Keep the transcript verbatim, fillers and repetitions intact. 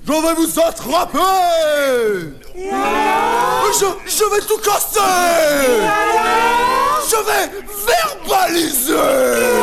Je vais vous attraper. Je, je vais tout casser. Je vais verbaliser.